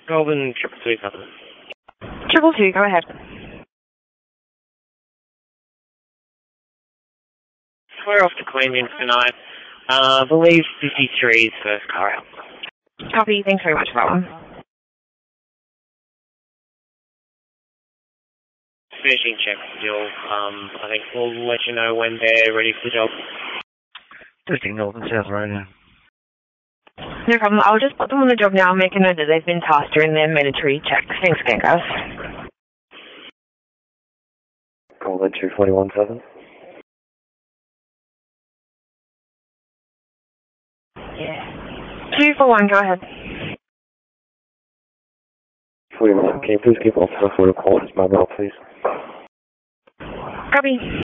Golden 227. 222, go ahead. We're off to Queanbeyan tonight. I believe 53 is first car out. Copy, thanks very much for that one. Finishing check still. I think we'll let you know when they're ready for the job. 13 Northern South Road now. No problem. I'll just put them on the job now and make a note that they've been tasked during their mandatory checks. Thanks again, guys. Golden 2417. Yeah. 241, go ahead. 41, can you please give Officer for the call? It's my bell, please. Copy.